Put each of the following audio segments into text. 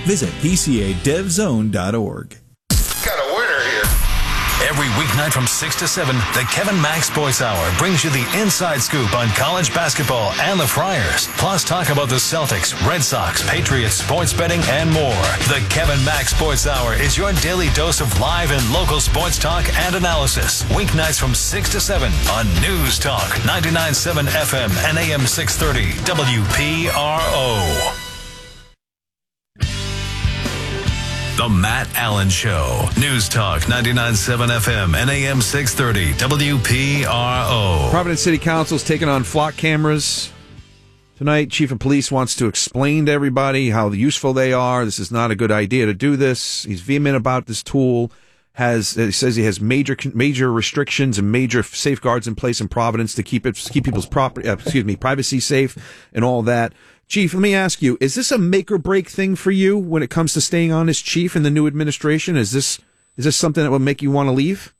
Visit pcadevzone.org. Got a winner here. Every weeknight from 6 to 7, the Kevin Mack Sports Hour brings you the inside scoop on college basketball and the Friars. Plus talk about the Celtics, Red Sox, Patriots, sports betting, and more. The Kevin Mack Sports Hour is your daily dose of live and local sports talk and analysis. Weeknights from 6 to 7 on News Talk 99.7 FM and AM 630 WPRO. The Matt Allen Show. News Talk 99.7 FM and AM 630 WPRO. Providence City Council's taking on flock cameras tonight. Chief of Police wants to explain to everybody how useful they are. This is not a good idea to do this. He's vehement about this tool. He says he has major restrictions and major safeguards in place in Providence to keep people's privacy safe and all that. Chief, let me ask you, is this a make or break thing for you when it comes to staying on as chief in the new administration? Is this something that will make you want to leave?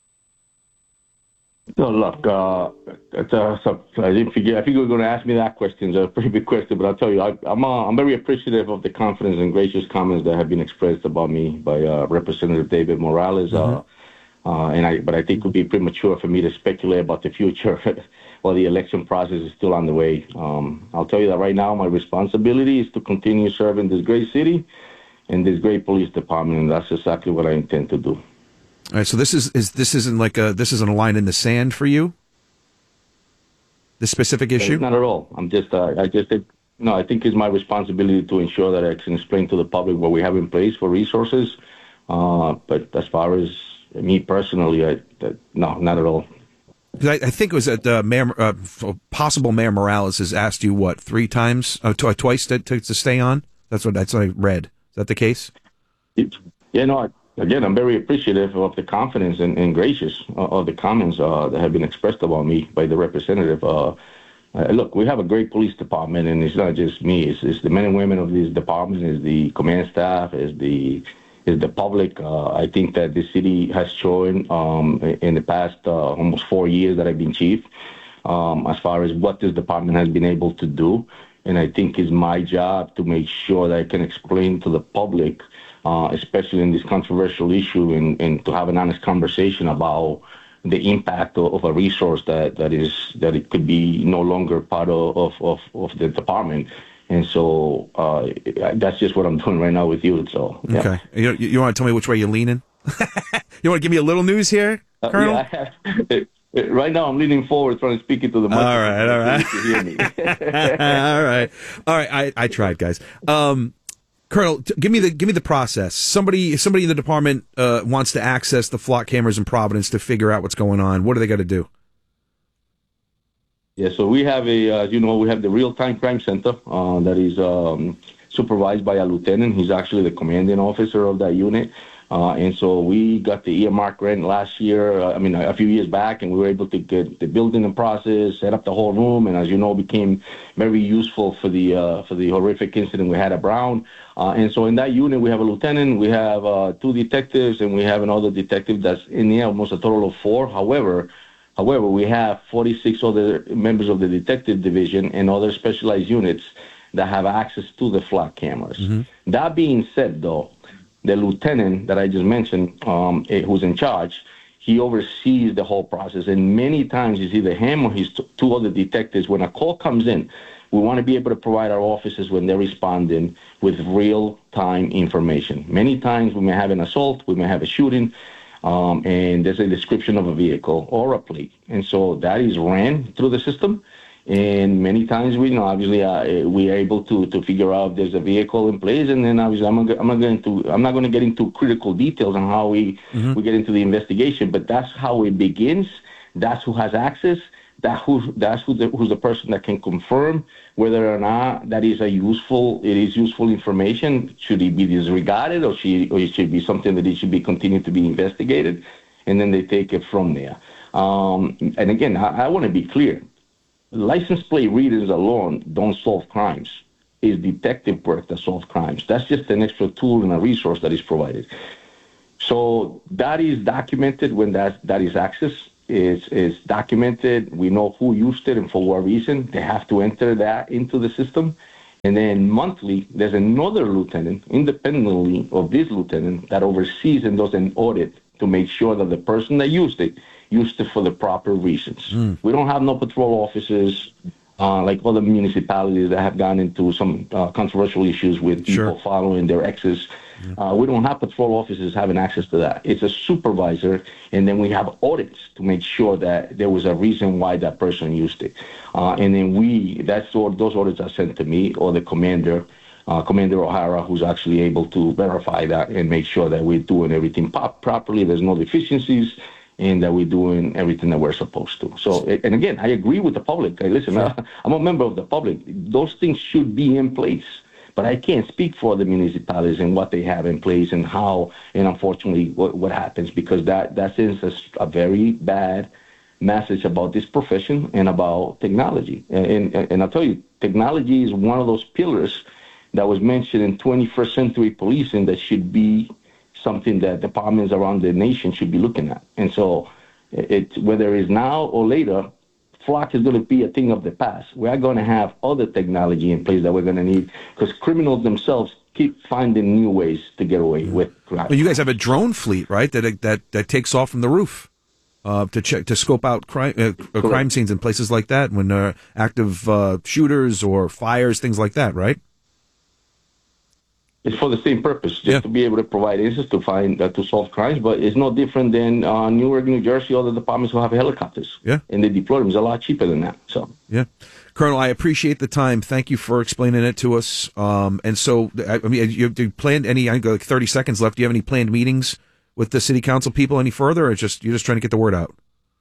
No, look, I didn't figure. I think you were going to ask me that question. It's a pretty big question, but I'll tell you, I'm very appreciative of the confidence and gracious comments that have been expressed about me by Representative David Morales. But I think it would be premature for me to speculate about the future while the election process is still on the way. I'll tell you that right now, my responsibility is to continue serving this great city and this great police department, and that's exactly what I intend to do. All right, so this isn't a line in the sand for you? This specific issue? Not at all. I think it's my responsibility to ensure that I can explain to the public what we have in place for resources. But as far as me personally, no, not at all. I think it was that possible Mayor Morales has asked you, what, twice to stay on? That's what I read. Is that the case? Again, I'm very appreciative of the confidence and gracious of the comments that have been expressed about me by the representative. Look, we have a great police department, and it's not just me. It's the men and women of this department, it's the command staff, it's the public. I think that the city has shown in the past almost 4 years that I've been chief as far as what this department has been able to do. And I think it's my job to make sure that I can explain to the public, especially in this controversial issue, and to have an honest conversation about the impact of a resource that it could be no longer part of the department. And so that's just what I'm doing right now with you. So yeah. Okay, you want to tell me which way you're leaning? You want to give me a little news here, Colonel? Right now, I'm leaning forward, trying to speak into the mic. All right. So you can hear me. All right. I tried, guys. Colonel, give me the process. Somebody in the department wants to access the flock cameras in Providence to figure out what's going on. What do they got to do? Yeah, so we have we have the Real-Time Crime Center that is supervised by a lieutenant. He's actually the commanding officer of that unit. And so we got the earmark grant last year, a few years back, and we were able to get the building and process, set up the whole room, and as you know, became very useful for the horrific incident we had at Brown. And so in that unit, we have a lieutenant, we have 2 detectives, and we have another detective that's in there, almost a total of 4. However, we have 46 other members of the detective division and other specialized units that have access to the flock cameras. Mm-hmm. That being said, though, the lieutenant that I just mentioned, who's in charge, he oversees the whole process. And many times it's either him or his 2 other detectives. When a call comes in, we want to be able to provide our officers when they're responding with real-time information. Many times we may have an assault, we may have a shooting, and there's a description of a vehicle or a plate. And so that is ran through the system. And many times we are able to figure out if there's a vehicle in place. And then obviously I'm not going to get into critical details on how we get into the investigation, but that's how it begins. That's who has access. Who's the person that can confirm whether or not that is useful information. Should it be disregarded, or it should be something that it should be continued to be investigated, and then they take it from there. And again, I want to be clear. License plate readers alone don't solve crimes. It's detective work that solves crimes. That's just an extra tool and a resource that is provided. So that is documented when that is access. It's documented. We know who used it and for what reason. They have to enter that into the system. And then monthly, there's another lieutenant, independently of this lieutenant, that oversees and does an audit to make sure that the person that used it for the proper reasons. We don't have no patrol officers like other municipalities that have gone into some controversial issues with people following their exes. We don't have patrol officers having access to that. It's a supervisor, and then we have audits to make sure that there was a reason why that person used it. And then those audits are sent to me or the commander, Commander O'Hara, who's actually able to verify that and make sure that we're doing everything properly, there's no deficiencies, and that we're doing everything that we're supposed to. So, and again, I agree with the public. Hey, listen, I'm a member of the public. Those things should be in place. But I can't speak for the municipalities and what they have in place and how, and unfortunately, what happens, because that sends us a very bad message about this profession and about technology. And I'll tell you, technology is one of those pillars that was mentioned in 21st century policing that should be something that departments around the nation should be looking at. And so whether it's now or later, Flock is going to be a thing of the past. We are going to have other technology in place that we're going to need, because criminals themselves keep finding new ways to get away with crime. Well, you guys have a drone fleet, right? That takes off from the roof to scope out crime scenes in places like that when active shooters or fires, things like that, right? It's for the same purpose, just to be able to provide answers to solve crimes. But it's no different than Newark, New Jersey, other departments who have helicopters. Yeah, and they deploy them. It's a lot cheaper than that. So Colonel, I appreciate the time. Thank you for explaining it to us. And so, I mean, you planned any? I got like 30 seconds left. Do you have any planned meetings with the city council people any further, or you're just trying to get the word out?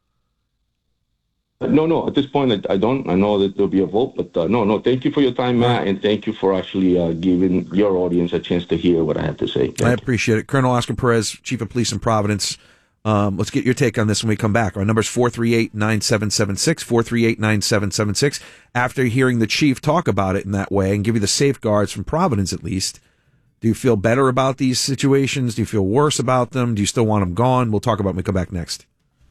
No. At this point, I don't. I know that there'll be a vote, but no. Thank you for your time, Matt, and thank you for actually giving your audience a chance to hear what I have to say. I appreciate it. Colonel Oscar Perez, Chief of Police in Providence. Let's get your take on this when we come back. Our number is 438-9776, 438-9776. After hearing the chief talk about it in that way and give you the safeguards from Providence at least, do you feel better about these situations? Do you feel worse about them? Do you still want them gone? We'll talk about it when we come back next.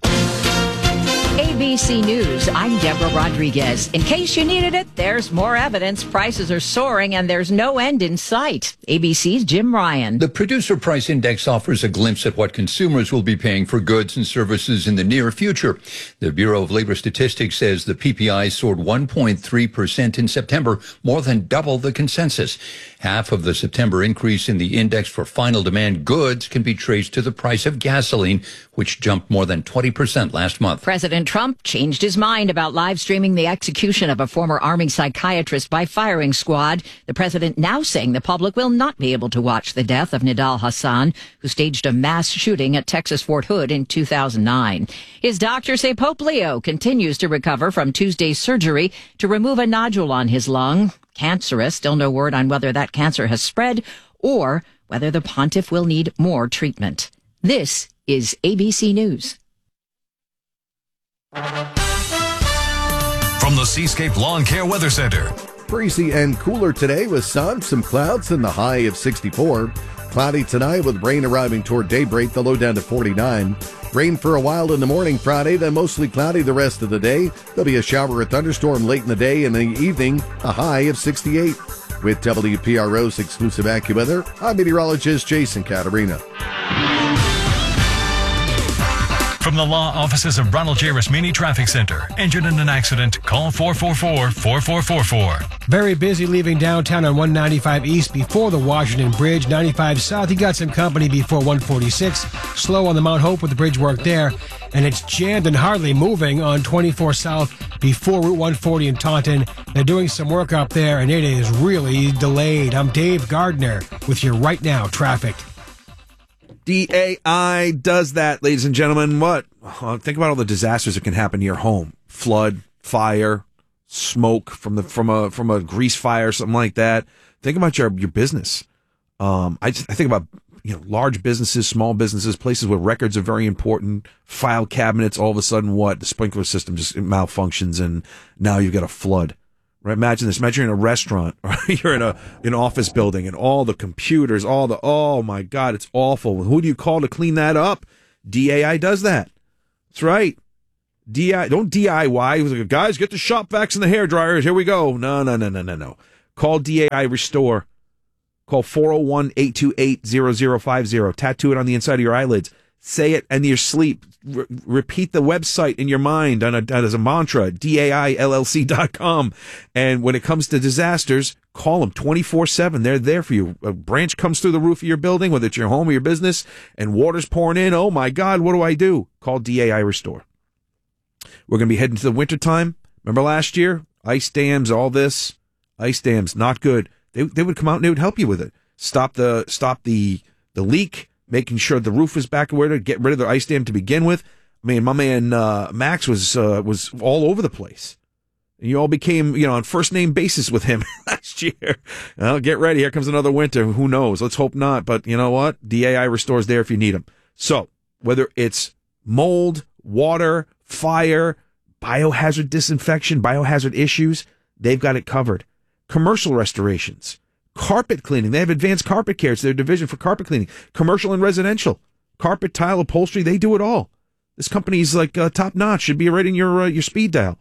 ABC News, I'm Deborah Rodriguez. In case you needed it, there's more evidence. Prices are soaring and there's no end in sight. ABC's Jim Ryan. The Producer Price Index offers a glimpse at what consumers will be paying for goods and services in the near future. The Bureau of Labor Statistics says the PPI soared 1.3% in September, more than double the consensus. Half of the September increase in the index for final demand goods can be traced to the price of gasoline, which jumped more than 20% last month. President Trump changed his mind about live streaming the execution of a former Army psychiatrist by firing squad. The president now saying the public will not be able to watch the death of Nidal Hassan, who staged a mass shooting at Texas Fort Hood in 2009. His doctors say Pope Leo continues to recover from Tuesday's surgery to remove a nodule on his lung. Cancerous, still no word on whether that cancer has spread or whether the pontiff will need more treatment. This is ABC News. From the Seascape Lawn Care Weather Center. Breezy and cooler today with sun, some clouds, and the high of 64. Cloudy tonight with rain arriving toward daybreak, the low down to 49. Rain for a while in the morning Friday, then mostly cloudy the rest of the day. There'll be a shower or thunderstorm late in the day and in the evening, a high of 68. With WPRO's exclusive AccuWeather, I'm meteorologist Jason Caterina. From the law offices of Ronald J. Rasmini Traffic Center. Injured in an accident? Call 444-4444. Very busy leaving downtown on 195 East before the Washington Bridge. 95 South, you got some company before 146. Slow on the Mount Hope with the bridge work there. And it's jammed and hardly moving on 24 South before Route 140 in Taunton. They're doing some work up there, and it is really delayed. I'm Dave Gardner with your Right Now traffic. DAI does that, ladies and gentlemen. What? Think about all the disasters that can happen to your home: flood, fire, smoke from a grease fire, something like that. Think about your business. I think about large businesses, small businesses, places where records are very important. File cabinets. All of a sudden, the sprinkler system just malfunctions, and now you've got a flood. Right? Imagine this. Imagine you're in a restaurant, or you're in an office building, and all the computers, oh my God, it's awful. Who do you call to clean that up? DAI does that. That's right. Don't DIY. Guys, get the shop vacs and the hair dryers. Here we go. No. Call DAI Restore. Call 401-828-0050. Tattoo it on the inside of your eyelids. Say it in your sleep. Repeat the website in your mind as a mantra, DAILLC.com. And when it comes to disasters, call them 24/7. They're there for you. A branch comes through the roof of your building, whether it's your home or your business, and water's pouring in. Oh, my God, what do I do? Call DAI Restore. We're going to be heading to the wintertime. Remember last year? Ice dams, all this. Ice dams, not good. They would come out and they would help you with it. Stop the leak, making sure the roof is back where to get rid of the ice dam to begin with. I mean, my man Max was all over the place. And you all became, on first name basis with him last year. Well, get ready. Here comes another winter. Who knows? Let's hope not. But you know what? DAI Restore's there if you need them. So whether it's mold, water, fire, biohazard disinfection, biohazard issues, they've got it covered. Commercial restorations, carpet cleaning. They have advanced carpet care. It's their division for carpet cleaning. Commercial and residential. Carpet, tile, upholstery, they do it all. This company's like top notch. Should be right in your speed dial.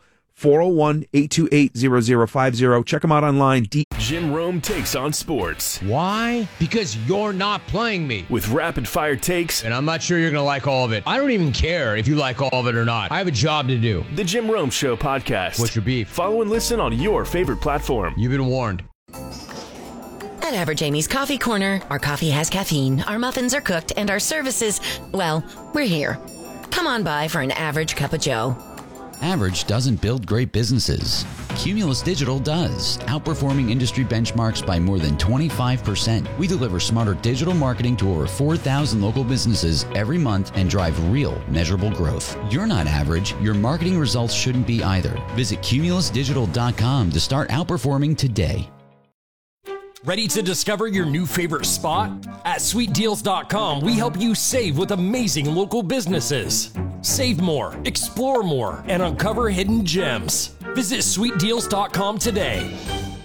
401-828-0050. Check them out online. Jim Rome takes on sports. Why? Because you're not playing me. With rapid fire takes. And I'm not sure you're going to like all of it. I don't even care if you like all of it or not. I have a job to do. The Jim Rome Show podcast. What's your beef? Follow and listen on your favorite platform. You've been warned. At Average Amy's Coffee Corner, our coffee has caffeine, our muffins are cooked, and our services, well, we're here. Come on by for an average cup of joe. Average doesn't build great businesses. Cumulus Digital does, outperforming industry benchmarks by more than 25%. We deliver smarter digital marketing to over 4,000 local businesses every month and drive real, measurable growth. You're not average. Your marketing results shouldn't be either. Visit cumulusdigital.com to start outperforming today. Ready to discover your new favorite spot? At sweetdeals.com, we help you save with amazing local businesses. Save more, explore more, and uncover hidden gems. Visit sweetdeals.com today.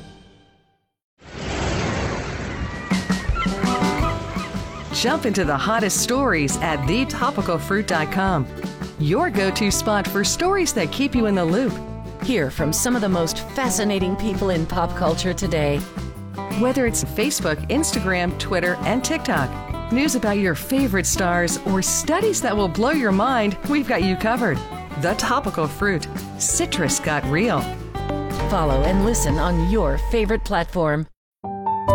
Jump into the hottest stories at thetopicalfruit.com. Your go-to spot for stories that keep you in the loop. Hear from some of the most fascinating people in pop culture today. Whether it's Facebook, Instagram, Twitter, and TikTok, news about your favorite stars, or studies that will blow your mind, we've got you covered. The Topical Fruit. Citrus got real. Follow and listen on your favorite platform.